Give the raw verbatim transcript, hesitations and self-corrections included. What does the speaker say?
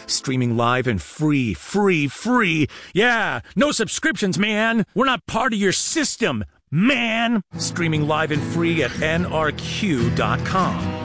Streaming live and free, free, free. Yeah, no subscriptions, man. We're not part of your system, man. Streaming live and free at N R Q dot com.